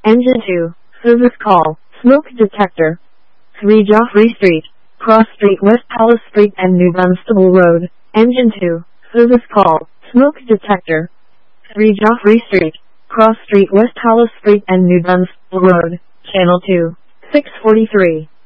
Engine 2. Service call. Smoke detector. 3 Joffrey Street, Cross Street, West Palace Street and New Dunstable Road. Engine 2. Service call. Smoke detector. 3 Joffrey Street, Cross Street, West Palace Street and New Dunstable Road. Channel 2. 643.